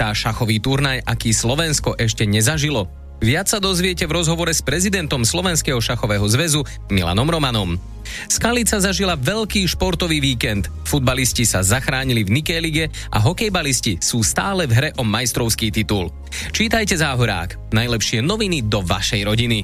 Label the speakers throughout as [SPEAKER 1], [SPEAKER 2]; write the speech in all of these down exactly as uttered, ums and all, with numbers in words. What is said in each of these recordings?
[SPEAKER 1] chystá šachový turnaj, aký Slovensko ešte nezažilo. Viac sa dozviete v rozhovore s prezidentom Slovenského šachového zväzu Milanom Romanom. Skalica zažila veľký športový víkend. Futbalisti sa zachránili v Nike lige a hokejbalisti sú stále v hre o majstrovský titul. Čítajte Záhorák. Najlepšie noviny do vašej rodiny.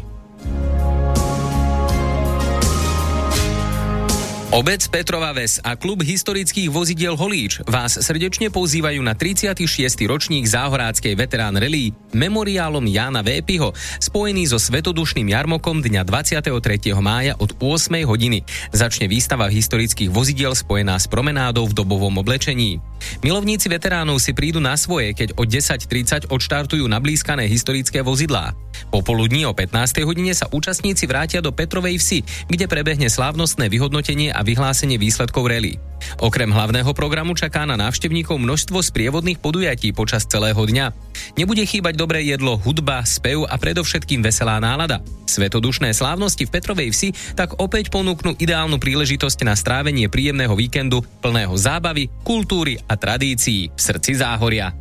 [SPEAKER 1] Obec Petrova Ves a klub historických vozidiel Holíč vás srdečne pozývajú na tridsiaty šiesty ročník záhoráckej veterán rally memoriálom Jána Vépiho, spojený so svetodušným jarmokom dňa dvadsiateho tretieho mája od ôsmej hodiny. Začne výstava historických vozidiel spojená s promenádou v dobovom oblečení. Milovníci veteránov si prídu na svoje, keď o desať tridsať odštartujú nablískané historické vozidlá. Popoludní o pätnástej hodine sa účastníci vrátia do Petrovej Vsi, kde prebehne slávnostné vyhodnotenie a vyhlásenie výsledkov rally. Okrem hlavného programu čaká na návštevníkov množstvo sprievodných podujatí počas celého dňa. Nebude chýbať dobré jedlo, hudba, spev a predovšetkým veselá nálada. Svetodušné slávnosti v Petrovej Vsi tak opäť ponúknú ideálnu príležitosť na strávenie príjemného víkendu plného zábavy, kultúry a tradícií v srdci Záhoria.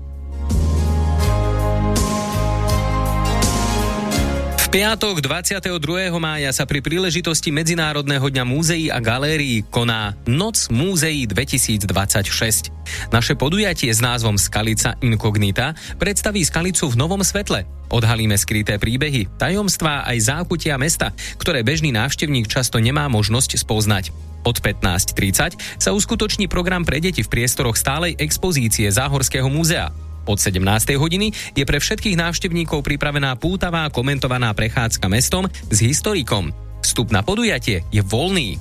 [SPEAKER 1] V piatok dvadsiateho druhého mája sa pri príležitosti Medzinárodného dňa múzeí a galérií koná Noc múzeí dvetisícdvadsaťšesť. Naše podujatie s názvom Skalica Incognita predstaví Skalicu v novom svetle. Odhalíme skryté príbehy, tajomstvá aj zákutia mesta, ktoré bežný návštevník často nemá možnosť spoznať. Od pätnásť tridsať sa uskutoční program pre deti v priestoroch stálej expozície Záhorského múzea. Od sedemnástej hodiny je pre všetkých návštevníkov pripravená pútavá komentovaná prechádzka mestom s historikom. Vstup na podujatie je voľný.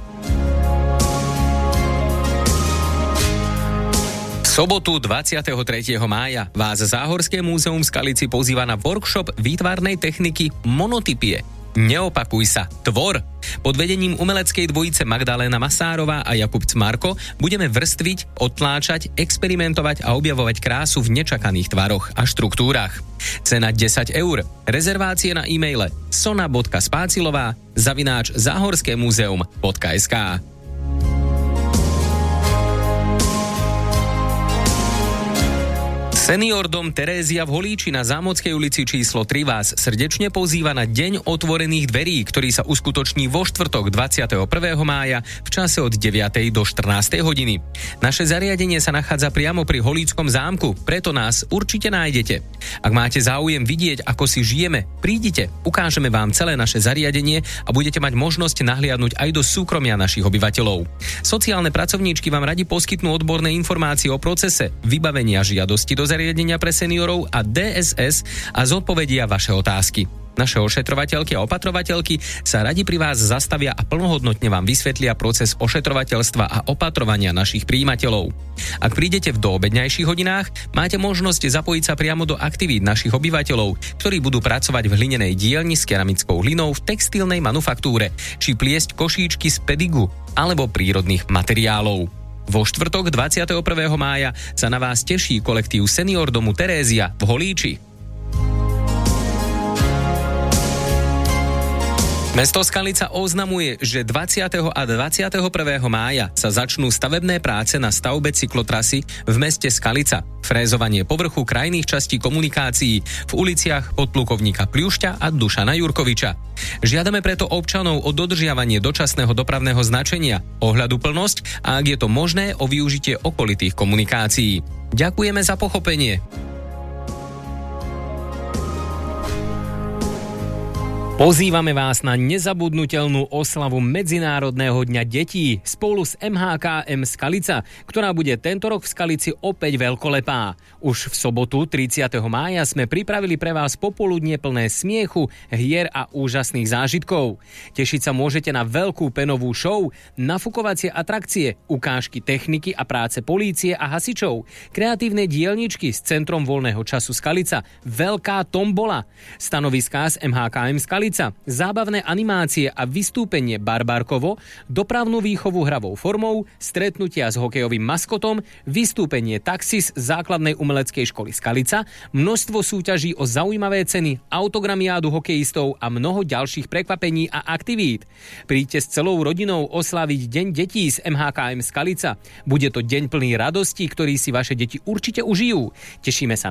[SPEAKER 1] V sobotu dvadsiateho tretieho mája vás Záhorské múzeum v Skalici pozýva na workshop výtvarnej techniky monotypie. Neopakuj sa, tvor! Pod vedením umeleckej dvojice Magdaléna Masárová a Jakub Cmarko budeme vrstviť, odtláčať, experimentovať a objavovať krásu v nečakaných tvaroch a štruktúrach. Cena desať eur. Rezervácie na e-maile sona bodka spácilová zavináč záhorskémuzeum bodka es ká. Senior dom Terézia v Holíči na Zámockej ulici číslo tri vás srdečne pozýva na Deň otvorených dverí, ktorý sa uskutoční vo štvrtok dvadsiateho prvého mája v čase od deviatej do štrnástej hodiny. Naše zariadenie sa nachádza priamo pri Holíčskom zámku, preto nás určite nájdete. Ak máte záujem vidieť, ako si žijeme, prídite, ukážeme vám celé naše zariadenie a budete mať možnosť nahliadnúť aj do súkromia našich obyvateľov. Sociálne pracovníčky vám radi poskytnú odborné informácie o procese vybavenia žiadosti do zariadenia pre seniorov a dé es es a zodpovedia vaše otázky. Naše ošetrovateľky a opatrovateľky sa radi pri vás zastavia a plnohodnotne vám vysvetlia proces ošetrovateľstva a opatrovania našich prijímateľov. Ak prídete v doobedňajších hodinách, máte možnosť zapojiť sa priamo do aktivít našich obyvateľov, ktorí budú pracovať v hlinenej dielni s keramickou hlinou v textilnej manufaktúre, či pliesť košíčky z pedigu alebo prírodných materiálov. Vo štvrtok dvadsiateho prvého mája sa na vás teší kolektív Senior domu Terézia v Holíči. Mesto Skalica oznamuje, že dvadsiateho a dvadsiateho prvého mája sa začnú stavebné práce na stavbe cyklotrasy v meste Skalica. Frézovanie povrchu krajných častí komunikácií v uliciach podplukovníka Pľušťa a Dušana Jurkoviča. Žiadame preto občanov o dodržiavanie dočasného dopravného značenia, ohľaduplnosť a ak je to možné, o využitie okolitých komunikácií. Ďakujeme za pochopenie. Pozývame vás na nezabudnutelnú oslavu Medzinárodného dňa detí spolu s em há ká em Skalica, ktorá bude tento rok v Skalici opäť veľkolepá. Už v sobotu tridsiateho mája sme pripravili pre vás popoludnie plné smiechu, hier a úžasných zážitkov. Tešiť sa môžete na veľkú penovú show, nafukovacie atrakcie, ukážky techniky a práce polície a hasičov, kreatívne dielničky s Centrom voľného času Skalica, veľká tombola, stanoviská z em há ká em Skalica, zábavné animácie a vystúpenie Barbarkovo, dopravnú výchovu hravou formou, stretnutia s hokejovým maskotom, vystúpenie Taxis základnej umeleckej školy Skalica, množstvo súťaží o zaujímavé ceny, autogramiádu hokejistov a mnoho ďalších prekvapení a aktivít. Príďte s celou rodinou osláviť Deň detí z em há ká em Skalica. Bude to deň plný radosti, ktorý si vaše deti určite užijú. Tešíme sa